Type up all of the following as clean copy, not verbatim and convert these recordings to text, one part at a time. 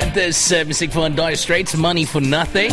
Dit is muziek van Dire Straits, Money for Nothing.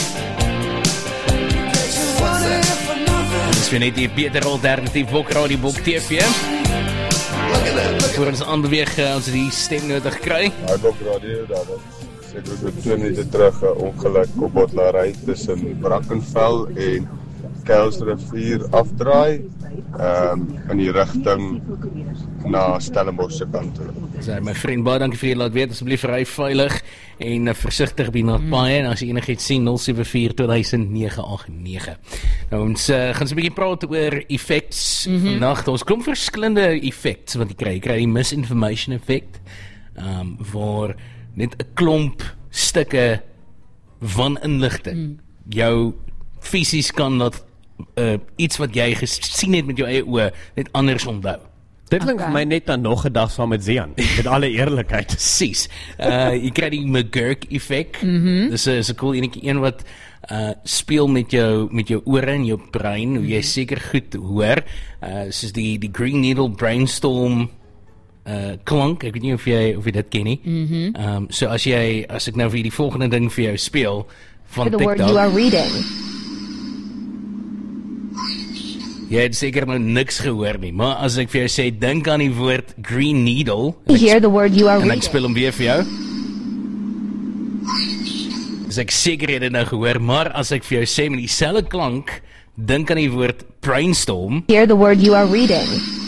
Dit is weer net die beter alternatief Bok Radio Bok TV. Voor ons aanbeweeg, ons het die stemnote gekry. Bok Radio, daar was seker so 2 minute terug 'n ongeluk op Bottelery tussen Brackenfell en Kuilsrivier afdraai in die rigting na Stellenbosch se kant toe. So, my vriend, baie dankie vir jy laat weet, asseblief ry veilig en versigtig by na paai, en as jy enigiets sien, 074-2009-89. Nou, ons gaan so 'n bietjie praat oor effects vandag. Ons klomp verskillende effects wat jy kry. Jy kry die misinformation effect, waar net 'n klomp stukke van inligting jou fisies kan dat iets wat jy gesien het met jou eie oë net anders onthou. Dit klink vir my net dan nog 'n dag saam met Zian, met alle eerlikheid. Precies. Jy kry die McGurk effect. Dis is 'n cool een wat speel met jou ore en jou brein, hoe jy seker goed hoor. Soos die Green Needle Brainstorm klank, ek weet nie of jy dit ken nie. So as ek nou vir die volgende ding vir jou speel van the TikTok. word you are reading. Jy het seker nou niks gehoor nie, maar as ek vir jou sê, dink aan die woord Green Needle, Hear the word you are en ek reading. speel hom weer vir jou. Dus ek seker jy het dit nou gehoor, maar as ek vir jou sê met dieselfde klank, dink aan die woord brainstorm. Hear the word you are reading.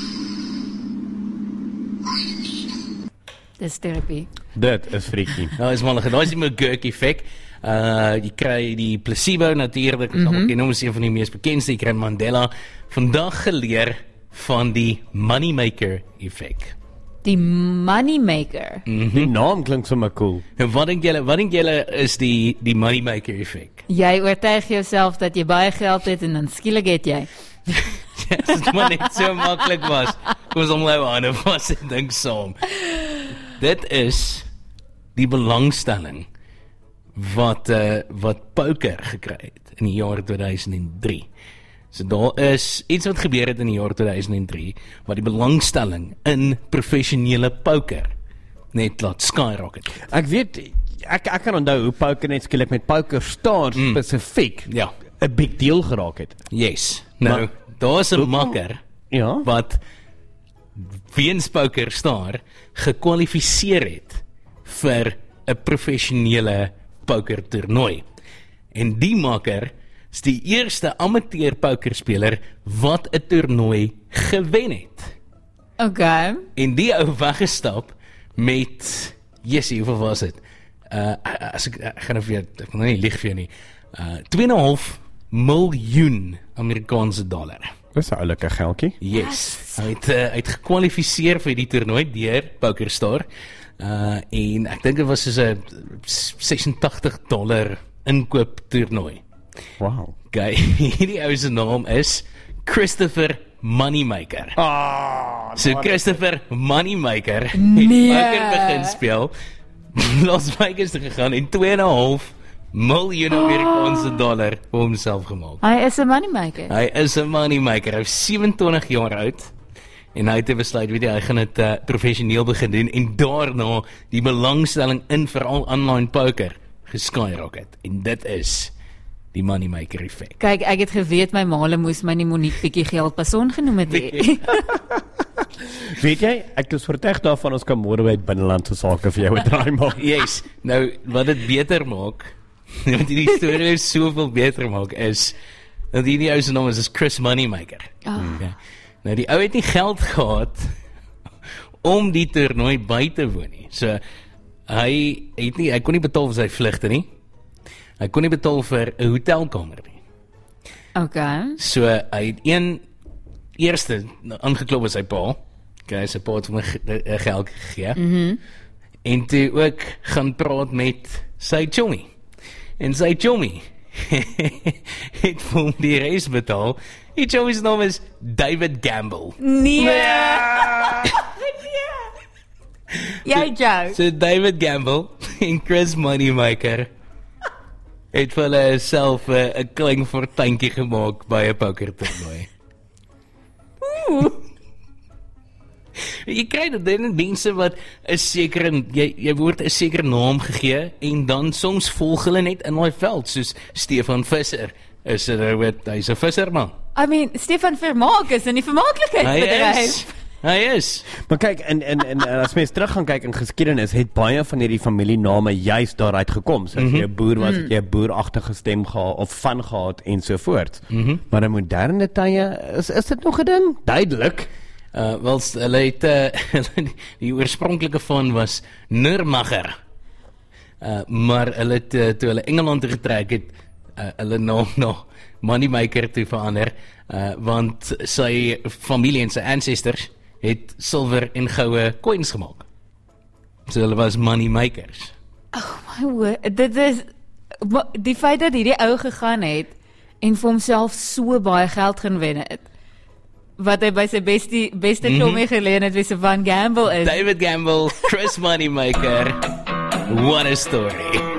Dis therapie. Dit is freaky. Nou is maar daai is die McGurk effek. Jy kry die placebo natuurlik, ons ken hom as een van die mees bekendste. Jy kry Mandela. Vandag geleer van die moneymaker effek. Die moneymaker. Die naam klink sommer cool. Nou wat dink julle is die moneymaker effek? Jy oortuig jouself dat jy baie geld het en dan skielik het jy. As dit maar net so maklik was. Kom ons omlou aan en was dit dink saam. Dit is die belangstelling wat poker gekry het in die jaar 2003. So daar is iets wat gebeur het in die jaar 2003 wat die belangstelling in professionele poker net laat skyrocket. Ek weet, ek kan onthou hoe poker net skielik met poker stars spesifiek Ja. 'n big deal geraak het. Yes. Nou, daar is 'n makker Ja. wat weens poker star gekwalifiseer het vir 'n professionele pokertoernooi. En die makker is die eerste amateur pokerspeler wat 'n toernooi gewen het. Okay. En die ou weggestap met, Jessie, hoeveel was dit? Ek gaan nou vir jou, ek wil nou nie lieg vir jou nie. 2,5 miljoen Amerikaanse dollar. Dis 'n oulike geldjie. Yes. Hy het gekwalifiseer vir die toernooi deur PokerStar. En ek dink dit was soos 'n $86 inkoop toernooi. Wow. Okay, hierdie ou se naam is Christopher Moneymaker. So Christopher Moneymaker het poker begin speel. Las Vegas toe gegaan en 2,5 miljoen Amerikaanse dollar vir homself gemaak. Hy is 'n moneymaker. Hy is 'n moneymaker. Hy is 27 jaar oud. En hy het besluit, weet jy, hy gaan dit professioneel begin doen en daarna die belangstelling in veral online poker geskyrocket. En dit is die moneymaker effek. Kyk, ek het geweet my maale moes my nie Monique bietjie geld pason genoem het nie. Weet jy, ek is oortuig daarvan ons kan môre by binnelandse sake vir jou 'n draai maak. Yes, nou wat dit beter maak, wat die storie soveel beter maak is dat die ou se naam is Chris Moneymaker. Okay. Nou die ou het nie geld gehad om die toernooi by te woon nie. So hy kon nie betaal vir sy vlugte nie. Hy kon nie betaal vir 'n hotelkamer nie. Okay. So hy het eerste aangeklop by sy pa. Okay, sy pa het hom geld gegee. En toe ook gaan praat met sy chommy. En sy chommy het vir hom die reis betaal. Die chommy se naam is David Gamble. Nee. Jy joke. So David Gamble en Chris Moneymaker het vir hulle self 'n klein fortuintjie gemaak by 'n pokertoernooi. Jy kry dit in mense wat 'n sekere jy word 'n sekere naam gegee en dan soms volg hulle net in daai veld soos Stefan Visser. Hy's 'n visserman. I mean, Stefan Vermaak is in die vermaaklikheidsbedryf. Hy is. Maar kyk, en as mens terug gaan kyk in geskiedenis, het baie van hierdie familiename juist daaruit gekom. So as jy 'n boer was, het jy 'n boeragtige stem gehad of van gehad en so voort. Maar in moderne tye is dit nog 'n ding? Duidelik. Wel, hulle het die oorspronklike van was Nurmacher. Maar hulle het toe hulle Engeland toe getrek het, hulle naam na Moneymaker toe verander, want sy familie en sy ancestors het silwer en goue coins gemaak. So hulle was Moneymakers. My woord, dit is die feit dat hierdie ou gegaan het en vir homself so baie geld gaan wen het. Wat hy by sy beste Tommy geleen het, wie se Van Gamble is. David Gamble, Chris Moneymaker. What a story.